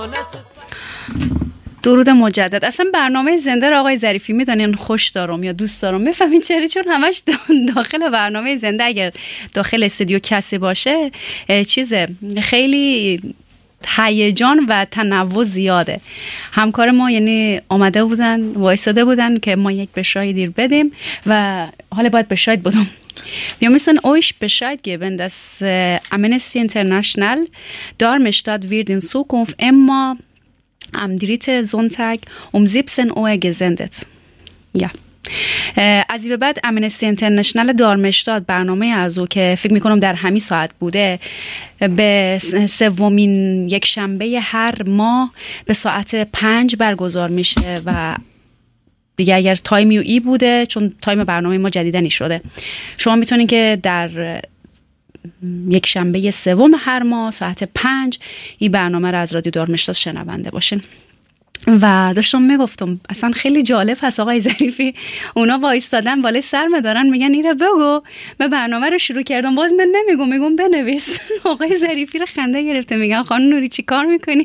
درود مجدد. اصلا برنامه زنده را آقای ظریفی میدونین خوش دارم یا دوست دارم، میفهمین چرا؟ چون همش داخل برنامه زنده اگر داخل استودیو کسی باشه چیزه خیلی هیجان و تنوع زیاده. همکار ما یعنی آمده بودن وایساده بودن که ما یک بشاید دیر بدیم و حالا باید besked بدم. Wir müssen euch Bescheid geben, dass Amnesty International Darmstadt wird in Zukunft immer am dritten Sonntag um 17 Uhr gesendet. Ja. از این به بعد امنستی اینترنشنال دارمشتاد برنامه از او که فکر میکنم در همین ساعت بوده به سومین یک شنبه هر ماه به ساعت 5 برگزار میشه و دیگه اگر تایمی ای بوده، چون تایم برنامه ما جدیدنی شده، شما میتونین که در یک شنبه سوم هر ماه ساعت 5 این برنامه را از رادیو دارمشتاد شنونده باشین. و داشتم میگفتم اصلا خیلی جالب هست آقای ظریفی، اونا وایستادن بالای سرم دارن میگن ایره بگو، من برنامه رو شروع کردم باز من میگم بنویس. آقای ظریفی رو خنده گرفته، میگن خانم نوری چی کار میکنی؟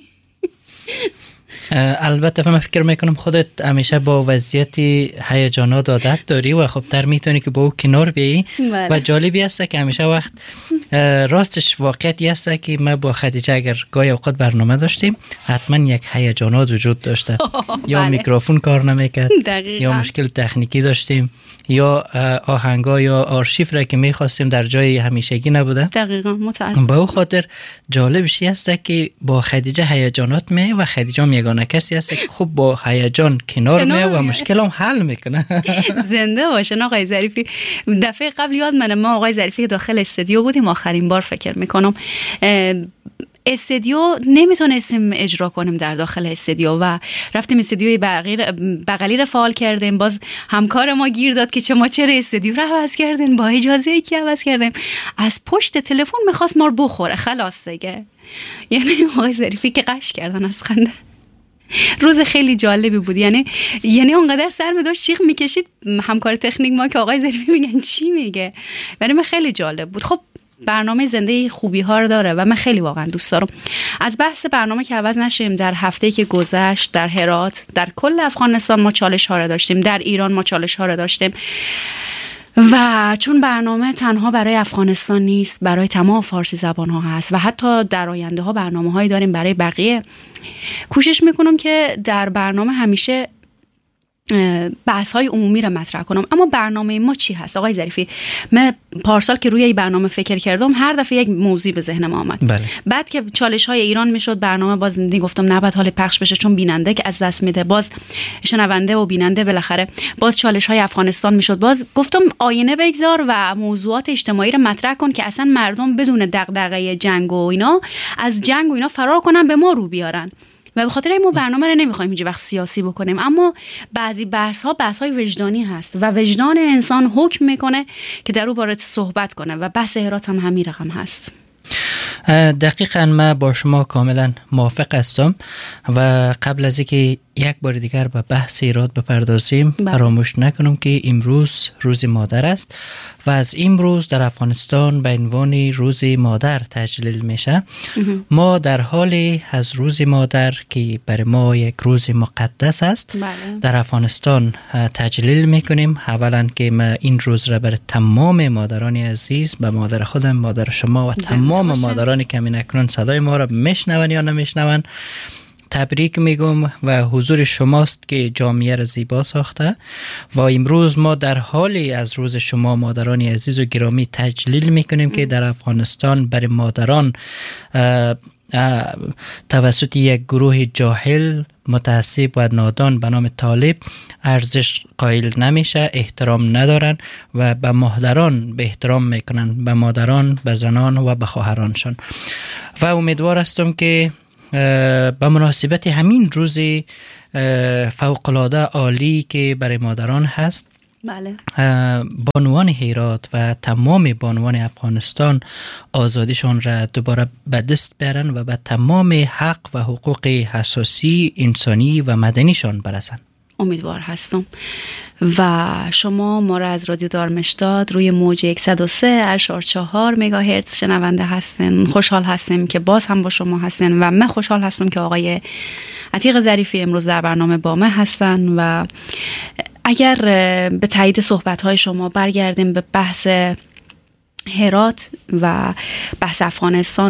البته من فکر میکنم خودت همیشه با وضعیت هیجانات عادت داری و خب تر میتونی که با او کنار بیایی. و جالبی هست که همیشه وقت راستش واقعیتی هست که ما با خدیجه اگر گاهی اوقات برنامه داشتیم حتما یک هیجانات وجود داشته. یا میکروفون کار نمیکرد یا مشکل تکنیکی داشتیم یا آهنگا یا آرشیف را که میخواستیم در جای همیشگی نبوده. دقیقاً متاسفم. با او خاطر جالبش هست که با خدیجه هیجانات می و خدیجه یگانه کسی هست که خوب با هیجان کنار می و مشکل هم حل میکنه. زنده باشن آقای ظریفی. دفعه قبل یاد منه ما آقای ظریفی داخل استودیو بودیم آخرین بار فکر میکنم، استودیو نمیتونستیم اجرا کنیم در داخل استودیو و رفتیم استودیوی بغلی رو فعال کردیم. باز همکار ما گیر داد که ما چرا استودیو رو عوض کردین، با اجازه کی عوض کردیم؟ از پشت تلفن میخواست ما رو بخوره. خلاص دیگه یعنی آقای ظریفی که قش کردن از خنده. روز خیلی جالبی بود، یعنی اونقدر سر می داشت شیخ میکشید همکار تکنیک ما که آقای ظریفی میگن چی میگه. ولی من خیلی جالب بود. خب برنامه زنده خوبی ها رو داره و من خیلی واقعا دوست دارم. از بحث برنامه که عوض نشیم، در هفته‌ای که گذشت در هرات در کل افغانستان ما چالش ها رو داشتیم، در ایران ما چالش ها رو داشتیم و چون برنامه تنها برای افغانستان نیست، برای تمام فارسی زبان ها هست و حتی در آینده ها برنامه هایی داریم برای بقیه. کوشش میکنم که در برنامه همیشه بحث های عمومی رو مطرح کنم. اما برنامه ما چی هست آقای ظریفی؟ من پارسال که روی این برنامه فکر کردم هر دفعه یک موضوع به ذهنم آمد. بله. بعد که چالش های ایران میشد برنامه باز گفتم نباید حال پخش بشه چون بیننده که از دست میده، باز شنونده و بیننده بالاخره. باز چالش های افغانستان میشد، باز گفتم آینه بگذار و موضوعات اجتماعی رو مطرح کن که اصلا مردم بدون دغدغه جنگ و اینا از جنگ و اینا فرار کنن به ما رو بیارن. و به خاطر این ما برنامه رو نمیخوایم هیچ وقت سیاسی بکنیم، اما بعضی بحث‌های وجدانی هست و وجدان انسان حکم میکنه که در اون باره صحبت کنه و بحث هرات هم همین رقم هست. دقیقاً من با شما کاملا موافق هستم و قبل از اینکه یک بار دیگر به بحث ایراد بپردازیم فراموش نکنم که امروز روز مادر است و از امروز در افغانستان به عنوان روز مادر تجلیل میشه. ما در حال از روز مادر که برای ما یک روز مقدس است در افغانستان تجلیل میکنیم. اولا که ما این روز را برای تمام مادران عزیز، به مادر خودم، مادر شما و تمام مادرانی که همین اکنون صدای ما را میشنون یا نمیشنون تبریک میگم و حضور شماست که جامعه را زیبا ساخته و امروز ما در حالی از روز شما مادران عزیز و گرامی تجلیل میکنیم که در افغانستان برای مادران توسط یک گروه جاهل متعصب و نادان به نام طالب ارزش قائل نمیشه، احترام ندارن و به مادران به احترام میکنن، به مادران، به زنان و به خواهرانشان. و امیدوار هستم که به مناسبت همین روز فوق‌العاده عالی که برای مادران هست، بانوان هرات و تمام بانوان افغانستان آزادیشان را دوباره به دست بیارن و به تمام حق و حقوق اساسی انسانی و مدنیشان برسن. امیدوار هستم و شما ما را از رادیو دارمشتاد روی موج 103.4 مگاهرتز شنونده هستین. خوشحال هستیم که باز هم با شما هستین و من خوشحال هستم که آقای عتیق ظریفی امروز در برنامه با من هستن و اگر به تایید صحبت‌های شما برگردیم به بحث هرات و بحث افغانستان،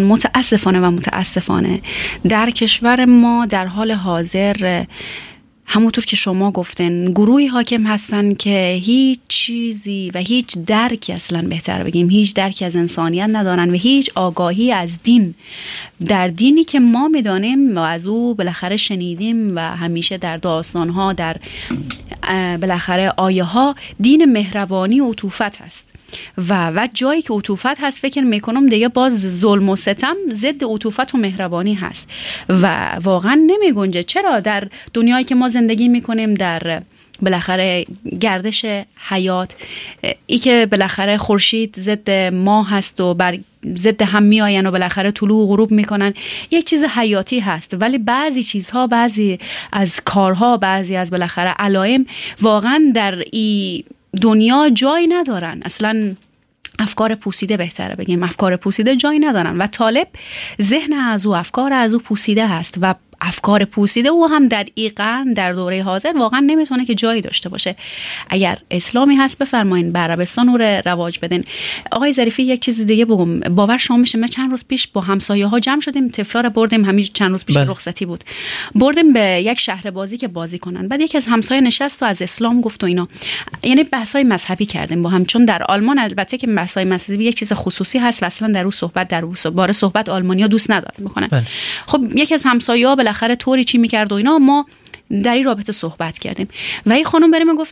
متاسفانه در کشور ما در حال حاضر همونطور که شما گفتن گروهی حاکم هستن که هیچ چیزی و هیچ درکی، اصلا بهتر بگیم هیچ درکی از انسانیت ندارن و هیچ آگاهی از دین، در دینی که ما میدانیم و از او بالاخره شنیدیم و همیشه در داستانها، در بالاخره آیه ها دین مهربانی و عطوفت هست و جایی که عطوفت هست فکر میکنم دیگه باز ظلم و ستم ضد عطوفت و مهربانی هست و واقعا نمی گنجه. چرا در دنیایی که ما زندگی میکنیم در بالاخره گردش حیات، ای که بالاخره خورشید ضد ماه هست و بر ضد هم میآین و بالاخره طلوع و غروب میکنن، یک چیز حیاتی هست، ولی بعضی چیزها، بعضی از کارها، بعضی از بالاخره علائم واقعا در این دنیا جای ندارن. اصلا افکار پوسیده، بهتره بگیم افکار پوسیده جای ندارن و طالب ذهن از او، افکار از او پوسیده هست و افکار پوسیده او هم در این قرن، در دوره حاضر واقعا نمیتونه که جایی داشته باشه. اگر اسلامی هست بفرمایین به عربستان او رواج بدین. آقای ظریفی یک چیز دیگه بگم، باور شما میشه من چند روز پیش با همسایه ها جمع شدیم، طفلا رو بردیم، همین چند روز پیش رخصتی بود، بردیم به یک شهر بازی که بازی کنن. بعد یکی از همسایه نشست و از اسلام گفت و اینا، یعنی بحث‌های مذهبی کردیم با هم، چون در آلمان البته که بحث‌های مذهبی یک چیز خصوصی هست و اصلا در اون صحبت آلمانیا دوست ندارن میکنن. خب یکی از همسایه‌ها بالاخره طوری چی میکرد و اینا، ما در این رابطه صحبت کردیم و این خانم بریم گفت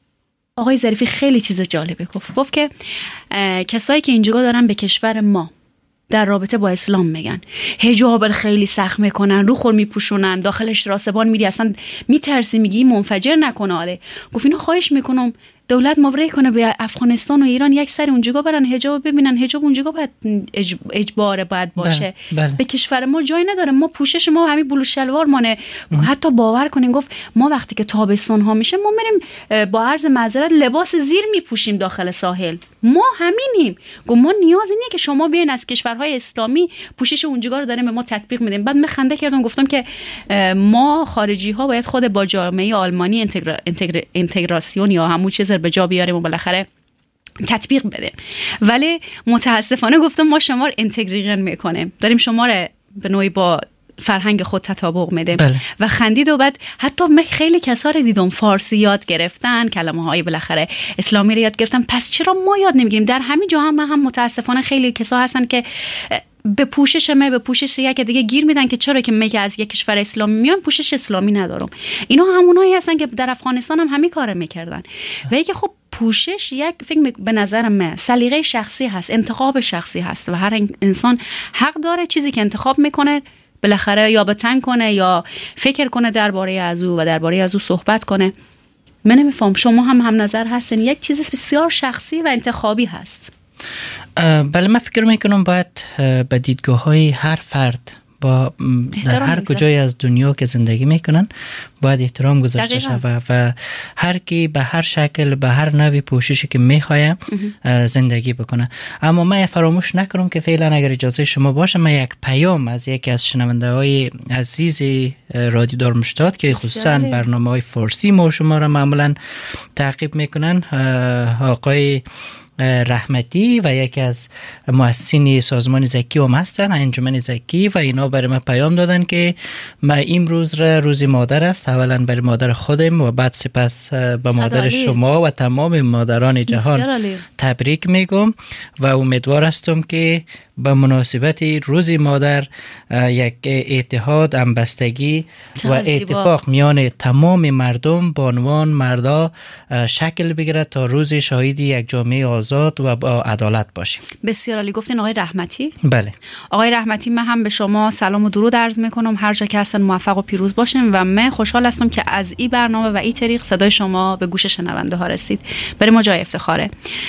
آقای ظریفی خیلی چیز جالبه گفت که کسایی که اینجا دارن به کشور ما در رابطه با اسلام میگن حجاب خیلی سخت میکنن، رو خور میپوشونن، داخلش راسبان میری اصلا میترسی، میگی منفجر نکنه. آله گفت اینو خواهش میکنم دولت مبرئ کنه به افغانستان و ایران یک سری اونجا برن حجاب ببینن، حجاب اونجا باید اجبار باید باشه. بله. به کشور ما جای نداره، ما پوشش ما همین بلوز شلوار مانه. حتی باور کنین گفت ما وقتی که تابستان ها میشه ما میریم با عرض معذرت لباس زیر میپوشیم داخل ساحل، ما همینیم. گفت ما نیازی نیست که شما بیاین از کشورهای اسلامی پوشش اونجا رو داریم به ما تطبیق میدیم. بعد من خنده کردم گفتم که ما خارجی ها باید خود با جامعه آلمانی اینتگراسیون یا همون چیز به جا بیاریم و بالاخره تطبیق بده، ولی متاسفانه گفتم ما شما رو اینتگریشن میکنیم، داریم شما رو به نوعی با فرهنگ خود تطابق میدیم. بله. و خندید. و بعد حتی من خیلی کسا رو دیدم فارسی یاد گرفتن، کلمه های بالاخره اسلامی رو یاد گرفتن، پس چرا ما یاد نمیگیریم؟ در همین جا هم متاسفانه خیلی کسا هستن که به پوشش یک دیگه گیر میدن که چرا که میگه از یک کشور اسلامی میام پوشش اسلامی ندارم. اینا همونایی هستن که در افغانستان هم همین کارو میکردن. و اینکه خب پوشش یک فکر به نظر من سلیقه شخصی هست، انتخاب شخصی هست و هر انسان حق داره چیزی که انتخاب میکنه بالاخره یا بتن کنه یا فکر کنه درباره از او و درباره از او صحبت کنه. من نمیفهم شما هم نظر هستین؟ یک چیز بسیار شخصی و انتخابی هست. بله من فکر میکنم باید به دیدگاه های هر فرد با در هر کجای از دنیا که زندگی میکنن باید احترام گذاشته شود و هر کی به هر شکل به هر نوع پوششی که میخواه زندگی بکنه. اما من فراموش نکنم که فعلا اگر اجازه شما باشه من یک پیام از یکی از شنونده های عزیز رادیو دارمشتاد که خصوصا برنامه های فارسی ما شما را معمولا تعقیب میکنن، آقای رحمتی و یکی از مؤسسین سازمان زکی هم هستن، انجمن زکی، و اینا برای من پیام دادن که ما امروز روز مادر است، اولا برای مادر خودم و بعد سپس به مادر شما و تمام مادران جهان تبریک میگم و امیدوار هستم که به مناسبت روز مادر یک اتحاد، همبستگی و اتفاق میان تمام مردم به عنوان مردا شکل بگیره تا روز شاهد یک جامعه آزاد و با عدالت باشیم. بسیار عالی گفتین آقای رحمتی. بله آقای رحمتی، من هم به شما سلام و درود عرض میکنم، هر جا که هستن موفق و پیروز باشین و من خوشحال هستم که از این برنامه و این طریق صدای شما به گوش شنونده ها رسید. برای ما جای افتخاره.